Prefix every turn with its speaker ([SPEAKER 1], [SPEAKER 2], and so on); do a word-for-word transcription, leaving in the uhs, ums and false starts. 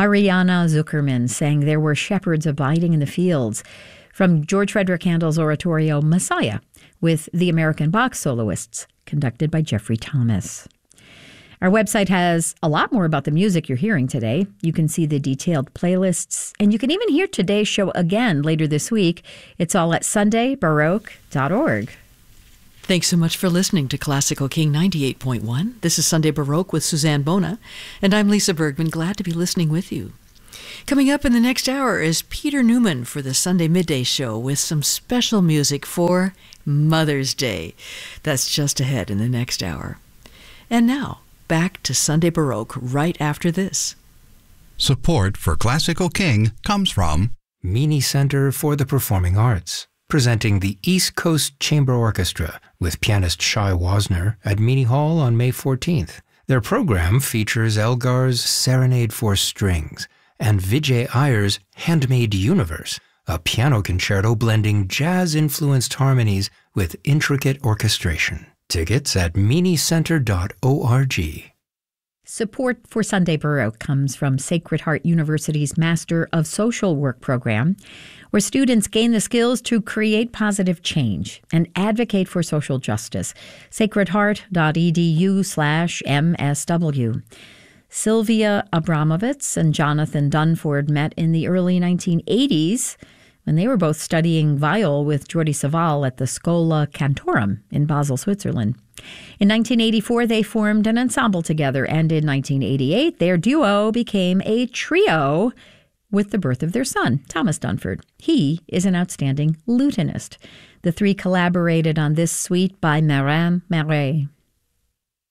[SPEAKER 1] Ariana Zuckerman sang There Were Shepherds Abiding in the Fields from George Frederick Handel's oratorio Messiah with the American Bach soloists, conducted by Jeffrey Thomas. Our website has a lot more about the music you're hearing today. You can see the detailed playlists, and you can even hear today's show again later this week. It's all at sunday baroque dot org.
[SPEAKER 2] Thanks so much for listening to Classical King ninety-eight point one. This is Sunday Baroque with Suzanne Bona, and I'm Lisa Bergman, glad to be listening with you. Coming up in the next hour is Peter Newman for the Sunday Midday Show with some special music for Mother's Day. That's just ahead in the next hour. And now, back to Sunday Baroque right after this.
[SPEAKER 3] Support for Classical King comes from
[SPEAKER 4] Meany Center for the Performing Arts, presenting the East Coast Chamber Orchestra with pianist Shai Wasner at Meany Hall on May fourteenth. Their program features Elgar's Serenade for Strings and Vijay Iyer's Handmade Universe, a piano concerto blending jazz-influenced harmonies with intricate orchestration. Tickets at meany center dot org.
[SPEAKER 1] Support for Sunday Baroque comes from Sacred Heart University's Master of Social Work program, where students gain the skills to create positive change and advocate for social justice. sacredheart.edu slash MSW. Sylvia Abramovitz and Jonathan Dunford met in the early nineteen eighties when they were both studying viol with Jordi Savall at the Schola Cantorum in Basel, Switzerland. In nineteen eighty-four, they formed an ensemble together, and in nineteen eighty-eight, their duo became a trio with the birth of their son, Thomas Dunford. He is an outstanding lutenist. The three collaborated on this suite by Marin Marais.